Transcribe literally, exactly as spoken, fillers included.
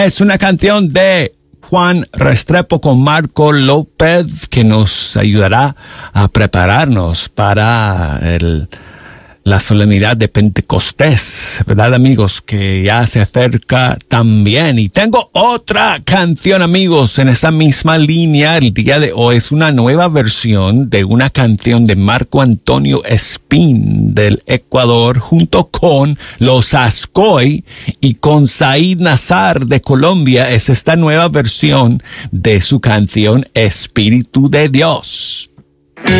Es una canción de Juan Restrepo con Marco López que nos ayudará a prepararnos para el, la solemnidad de Pentecostés, ¿verdad, amigos? Que ya se acerca también. Y tengo otra canción, amigos, en esa misma línea. El día de hoy es una nueva versión de una canción de Marco Antonio Espín del Ecuador junto con Los Ascoy y con Said Nazar de Colombia. Es esta nueva versión de su canción Espíritu de Dios.